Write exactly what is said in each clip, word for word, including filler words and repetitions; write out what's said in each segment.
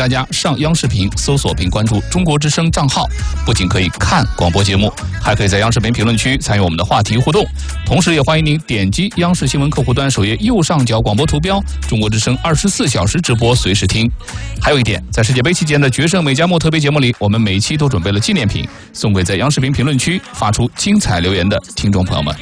大家上央视频搜索并关注中国之声账号，不仅可以看广播节目，还可以在央视频评论区参与我们的话题互动。同时也欢迎您点击央视新闻客户端首页右上角广播图标，中国之声二十四小时直播随时听。还有一点，在世界杯期间的决胜美加墨特别节目里，我们每期都准备了纪念品，送给在央视频评论区发出精彩留言的听众朋友们。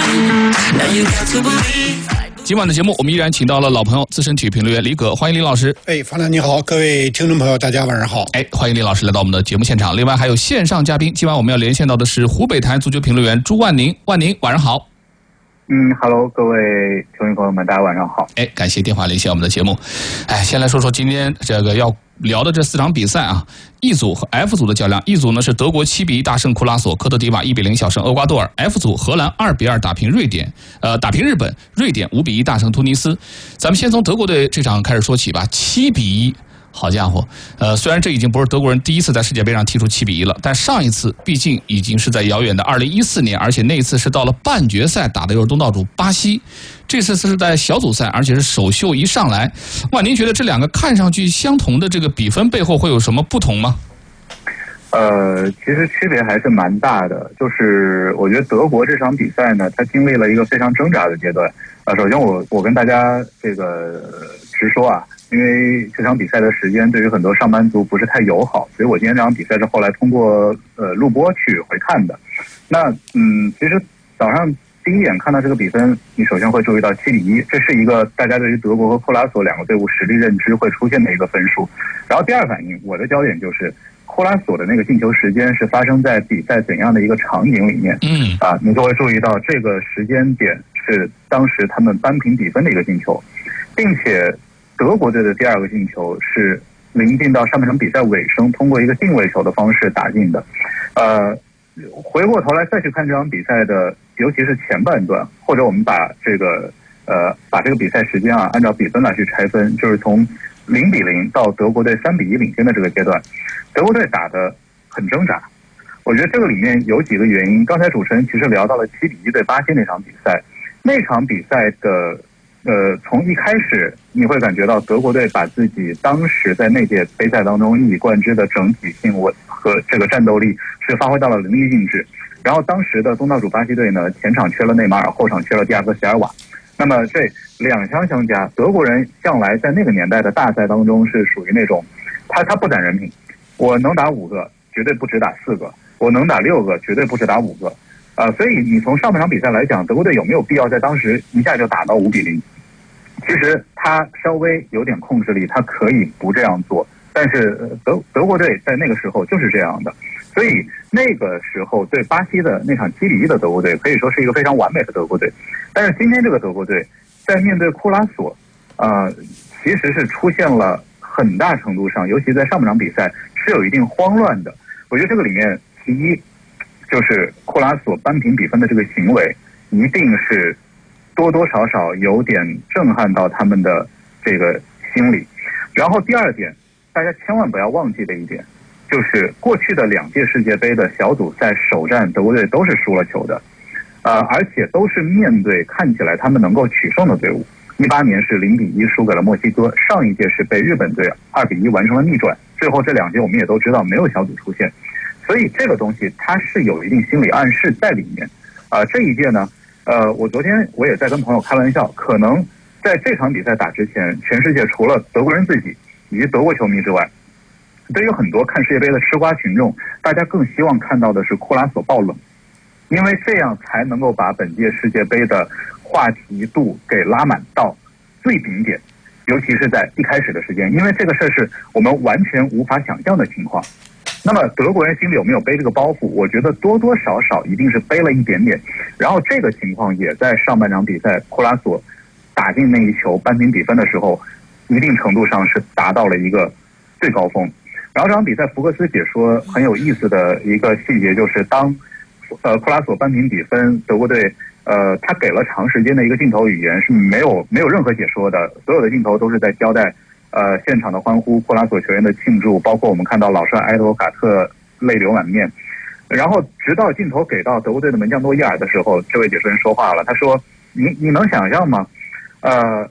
今晚的节目，我们依然请到了老朋友资深体育评论员李葛，欢迎李老师。 哎，方亮你好，各位听众朋友，大家晚上好。 哎，欢迎李老师来到我们的节目现场。另外还有线上嘉宾，今晚我们要连线到的是湖北台足球评论员朱万宁。万宁，晚上好。 嗯 ，Hello， 各位球迷朋友们，大家晚上好。 哎，感谢电话连线我们的节目。哎，先来说说今天这个要聊的这四场比赛啊。E 组和 F 组的较量 ，E 组呢是德国七比一大胜库拉索，科特迪瓦一比零小胜厄瓜多尔 ；F 组荷兰二比二打平瑞典，呃打平日本，瑞典五比一大胜突尼斯。咱们先从德国队这场开始说起吧，七比一。好家伙，呃，虽然这已经不是德国人第一次在世界杯上踢出七比一了，但上一次毕竟已经是在遥远的二零一四年，而且那一次是到了半决赛打的又是东道主巴西，这次是在小组赛，而且是首秀一上来。万您觉得这两个看上去相同的这个比分背后会有什么不同吗？ 呃，其实区别还是蛮大的。就是我觉得德国这场比赛呢，它经历了一个非常挣扎的阶段。呃，首先我我跟大家这个直说啊。因为这场比赛的时间对于很多上班族不是太友好，所以我今天这场比赛是后来通过呃录播去回看的。那嗯，其实早上第一眼看到这个比分，你首先会注意到七比一，这是一个大家对于德国和库拉索两个队伍实力认知会出现的一个分数。然后第二反应，我的焦点就是库拉索的那个进球时间是发生在比赛怎样的一个场景里面？嗯，啊，你就会注意到这个时间点是当时他们扳平比分的一个进球，并且。德国队的第二个进球是临近到上半场比赛尾声，通过一个定位球的方式打进的。呃，回过头来再去看这场比赛的，尤其是前半段，或者我们把这个呃把这个比赛时间啊按照比分来去拆分，就是从零比零到德国队三比一领先的这个阶段，德国队打得很挣扎。我觉得这个里面有几个原因。刚才主持人其实聊到了七比一对巴西那场比赛，那场比赛的。呃，从一开始你会感觉到德国队把自己当时在那届杯赛当中一以贯之的整体性和这个战斗力是发挥到了淋漓尽致。然后当时的东道主巴西队呢，前场缺了内马尔，后场缺了蒂亚戈席尔瓦。那么这两强相加，德国人向来在那个年代的大赛当中是属于那种，他他不攒人品，我能打五个，绝对不只打四个；我能打六个，绝对不只打五个。呃，所以你从上半场比赛来讲，德国队有没有必要在当时一下就打到五比零？其实他稍微有点控制力，他可以不这样做，但是德德国队在那个时候就是这样的，所以那个时候对巴西的那场七比一的德国队可以说是一个非常完美的德国队。但是今天这个德国队在面对库拉索，呃，其实是出现了很大程度上，尤其在上半场比赛是有一定慌乱的。我觉得这个里面，其一就是库拉索扳平比分的这个行为，一定是。多多少少有点震撼到他们的这个心理。然后第二点，大家千万不要忘记的一点，就是过去的两届世界杯的小组赛首战，德国队都是输了球的，呃，而且都是面对看起来他们能够取胜的队伍。一八年是零比一输给了墨西哥，上一届是被日本队二比一完成了逆转。最后这两届我们也都知道没有小组出线，所以这个东西它是有一定心理暗示在里面。啊、呃，这一届呢。呃，我昨天我也在跟朋友开玩笑，可能在这场比赛打之前，全世界除了德国人自己以及德国球迷之外，对于很多看世界杯的吃瓜群众，大家更希望看到的是库拉索爆冷，因为这样才能够把本届世界杯的话题度给拉满到最顶点，尤其是在一开始的时间，因为这个事是我们完全无法想象的情况。那么德国人心里有没有背这个包袱？我觉得多多少少一定是背了一点点。然后这个情况也在上半场比赛库拉索打进那一球扳平比分的时候，一定程度上是达到了一个最高峰。然后这场比赛福克斯解说很有意思的一个细节就是，当呃库拉索扳平比分，德国队呃他给了长时间的一个镜头语言是没有没有任何解说的，所有的镜头都是在交代。呃，现场的欢呼，库拉索球员的庆祝，包括我们看到老帅埃德嘎特泪流满面。然后直到镜头给到德国队的门将诺伊尔的时候，这位解说员说话了，他说：“你你能想象吗？呃，德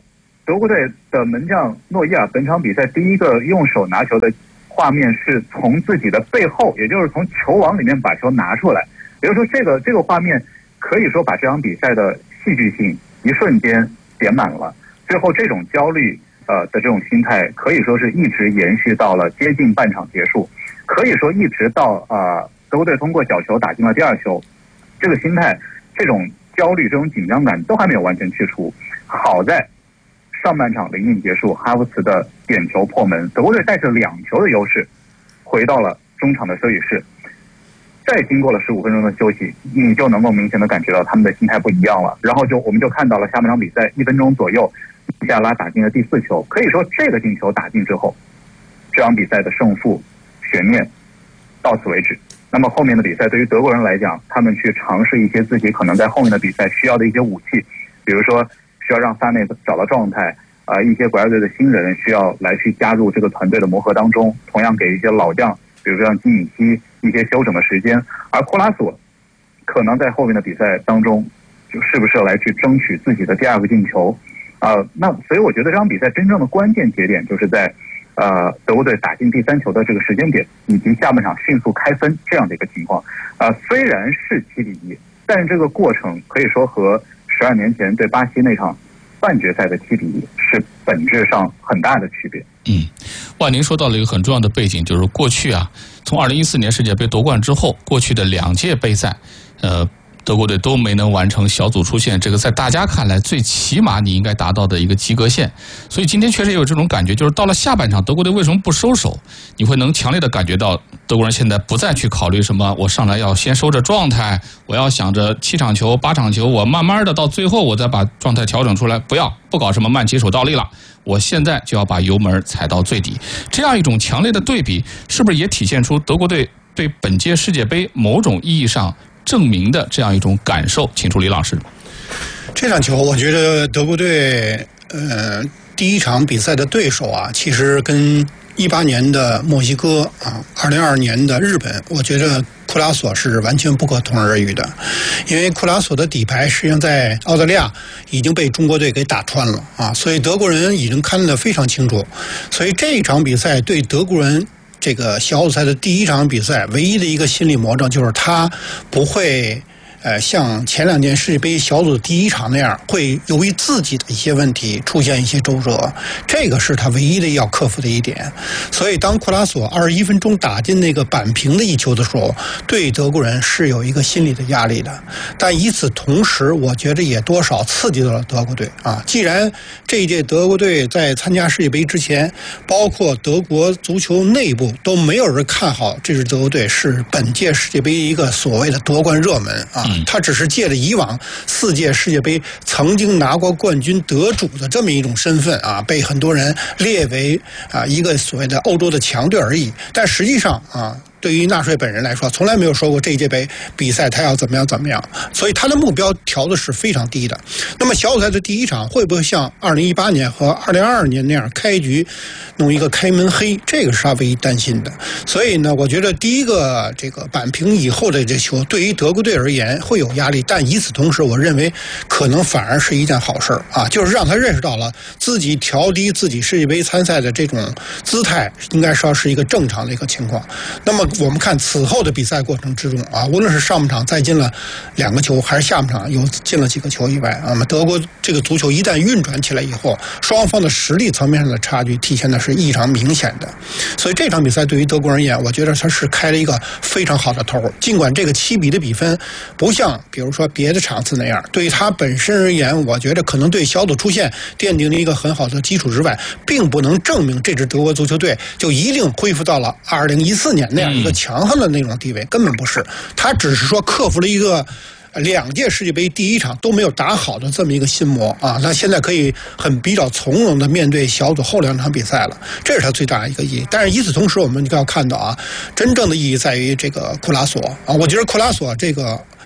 德国队的门将诺伊尔本场比赛第一个用手拿球的画面是从自己的背后，也就是从球网里面把球拿出来。也就是说，这个这个画面可以说把这场比赛的戏剧性一瞬间点满了。最后这种焦虑呃的这种心态，可以说是一直延续到了接近半场结束，可以说一直到呃德国队通过角球打进了第二球，这个心态、这种焦虑、这种紧张感都还没有完全去除。好在上半场临近结束，哈弗茨的点球破门，德国队带着两球的优势回到了中场的休息室。再经过了十五分钟的休息，你就能够明显的感觉到他们的心态不一样了。然后就我们就看到了下半场比赛一分钟左右，穆夏拉打进了第四球。可以说这个进球打进之后，这场比赛的胜负悬念到此为止。那么后面的比赛对于德国人来讲，他们去尝试一些自己可能在后面的比赛需要的一些武器，比如说需要让萨内找到状态，呃，一些国家队的新人需要来去加入这个团队的磨合当中，同样给一些老将，比如说像基米希一些休整的时间，而库拉索可能在后面的比赛当中，就是不是来去争取自己的第二个进球，呃，那所以我觉得这场比赛真正的关键节点就是在呃德国队打进第三球的这个时间点，以及下半场迅速开分这样的一个情况。呃，虽然是七比一，但是这个过程可以说和十二年前对巴西那场半决赛的七比一是本质上很大的区别。 嗯，万宁说到了一个很重要的背景，就是过去啊，从二零一四年世界杯夺冠之后，过去的两届杯赛，呃，德国队都没能完成小组出线，这个在大家看来最起码你应该达到的一个及格线。所以今天确实有这种感觉，就是到了下半场，德国队为什么不收手？你会能强烈的感觉到德国人现在不再去考虑什么，我上来要先收着状态，我要想着七场球、八场球，我慢慢的到最后我再把状态调整出来，不要不搞什么慢起手倒立了。我现在就要把油门踩到最底，这样一种强烈的对比，是不是也体现出德国队对本届世界杯某种意义上证明的这样一种感受？请出李老师。 这场球，我觉得德国队呃第一场比赛的对手啊，其实跟一八年的墨西哥啊，二零二二年的日本，我觉得库拉索是完全不可同日而语的，因为库拉索的底牌实际上在澳大利亚已经被中国队给打穿了啊，所以德国人已经看得非常清楚，所以这一场比赛对德国人这个小组赛的第一场比赛，唯一的一个心理魔怔就是他不会。呃，像前两届世界杯小组第一场那样，会由于自己的一些问题出现一些周折，这个是他唯一的要克服的一点。所以，当库拉索二十一分钟打进那个扳平的一球的时候，对德国人是有一个心理的压力的。但与此同时，我觉得也多少刺激到了德国队啊。既然这一届德国队在参加世界杯之前，包括德国足球内部都没有人看好这支德国队是本届世界杯一个所谓的夺冠热门啊。他只是借着以往四届世界杯曾经拿过冠军得主的这么一种身份啊，被很多人列为啊一个所谓的欧洲的强队而已。但实际上啊，对于纳帅本人来说，从来没有说过这一届杯比赛他要怎么样怎么样，所以他的目标调的是非常低的。那么小组赛的第一场会不会像二零一八年和二零二二年那样开局弄一个开门黑？这个是他唯一担心的。所以呢，我觉得第一个这个扳平以后的这球，对于德国队而言会有压力，但与此同时，我认为可能反而是一件好事啊，就是让他认识到了自己调低自己世界杯参赛的这种姿态，应该说是一个正常的一个情况。那么我们看此后的比赛过程之中啊，无论是上半场再进了两个球，还是下半场又进了几个球以外，那么德国这个足球一旦运转起来以后，双方的实力层面上的差距体现的是异常明显的。所以这场比赛对于德国人而言，我觉得他是开了一个非常好的头。尽管这个七比的比分不像比如说别的场次那样，对于他本身而言，我觉得可能对小组出线奠定了一个很好的基础之外，并不能证明这支德国足球队就一定恢复到了二零一四年那样一个强横的那种地位，根本不是。他只是说克服了一个两届世界杯第一场都没有打好的这么一个心魔啊，那现在可以很比较从容的面对小组后两场比赛了，这是他最大的一个意义。但是与此同时，我们就要看到啊，真正的意义在于这个库拉索啊，我觉得库拉索这个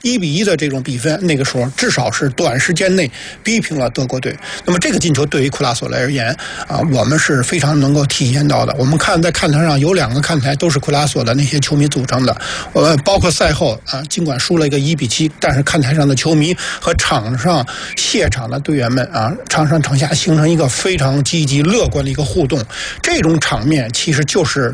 一比一的这种比分，那个时候至少是短时间内逼平了德国队。那么这个进球对于库拉索来而言啊，我们是非常能够体验到的。我们看在看台上有两个看台都是库拉索的那些球迷组成的，呃，包括赛后啊，尽管输了一个一比七，但是看台上的球迷和场上谢场的队员们啊，场上场下形成一个非常积极乐观的一个互动。这种场面其实就是